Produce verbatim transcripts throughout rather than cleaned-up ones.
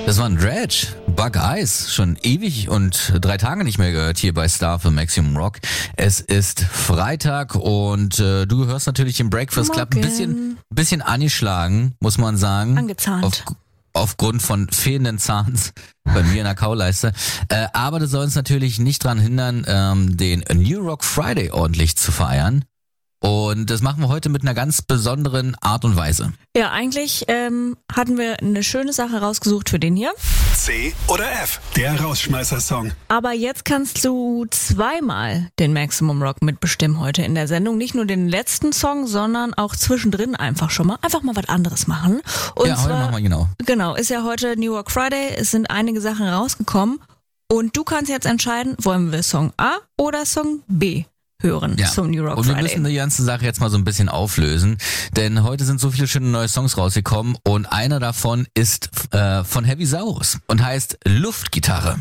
Das war ein Dredge, Bug Eyes, schon ewig und drei Tage nicht mehr gehört hier bei Star für Maximum Rock. Es ist Freitag und äh, du hörst natürlich den Breakfast Club ein bisschen, bisschen angeschlagen, muss man sagen. Angezahnt. Auf, aufgrund von fehlenden Zahns bei mir in der Kauleiste. Äh, aber das soll uns natürlich nicht dran hindern, ähm, den New Rock Friday ordentlich zu feiern. Und das machen wir heute mit einer ganz besonderen Art und Weise. Ja, eigentlich ähm, hatten wir eine schöne Sache rausgesucht für den hier. C oder F, der Rausschmeißer-Song. Aber jetzt kannst du zweimal den Maximum Rock mitbestimmen heute in der Sendung. Nicht nur den letzten Song, sondern auch zwischendrin einfach schon mal. Einfach mal was anderes machen. Und ja, heute zwar, machen wir genau. Genau, ist ja heute New Rock Friday. Es sind einige Sachen rausgekommen. Und du kannst jetzt entscheiden, wollen wir Song A oder Song B hören ja. zum New Rock Und wir Friday. müssen die ganze Sache jetzt mal so ein bisschen auflösen, denn heute sind so viele schöne neue Songs rausgekommen und einer davon ist äh, von Heavy Saurus und heißt Luftgitarre.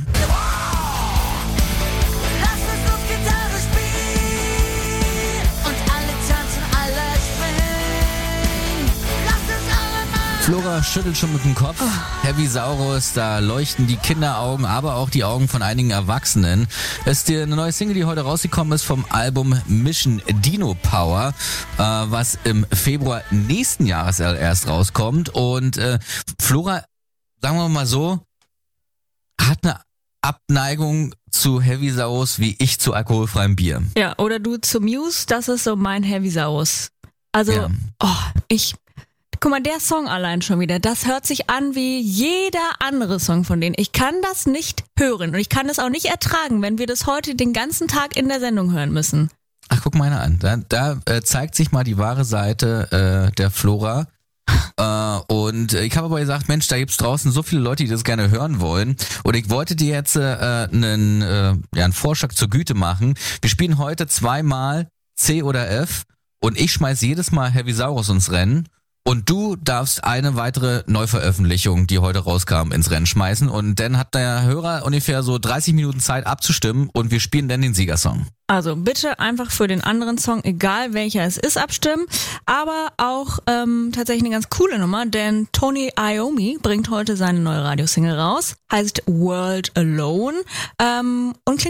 Flora schüttelt schon mit dem Kopf. Oh. Heavy Saurus, da leuchten die Kinderaugen, aber auch die Augen von einigen Erwachsenen. Es ist eine neue Single, die heute rausgekommen ist vom Album Mission Dino Power, äh, was im Februar nächsten Jahres erst rauskommt. Und äh, Flora, sagen wir mal so, hat eine Abneigung zu Heavy Saurus wie ich zu alkoholfreiem Bier. Ja, oder du zu Muse, das ist so mein Heavy Saurus. Also, ja. oh, ich... Guck mal, der Song allein schon wieder, das hört sich an wie jeder andere Song von denen. Ich kann das nicht hören und ich kann es auch nicht ertragen, wenn wir das heute den ganzen Tag in der Sendung hören müssen. Ach, guck mal einer an. Da, da äh, zeigt sich mal die wahre Seite äh, der Flora. äh, und ich habe aber gesagt, Mensch, da gibt's draußen so viele Leute, die das gerne hören wollen. Und ich wollte dir jetzt äh, einen, äh, ja, einen Vorschlag zur Güte machen. Wir spielen heute zweimal C oder F und ich schmeiß jedes Mal Heavy Saurus ins Rennen. Und du darfst eine weitere Neuveröffentlichung, die heute rauskam, ins Rennen schmeißen. Und dann hat der Hörer ungefähr so dreißig Minuten Zeit abzustimmen und wir spielen dann den Siegersong. Also bitte einfach für den anderen Song, egal welcher es ist, abstimmen. Aber auch ähm, tatsächlich eine ganz coole Nummer, denn Tony Iommi bringt heute seine neue Radiosingle raus. Heißt World Alone ähm, und klingt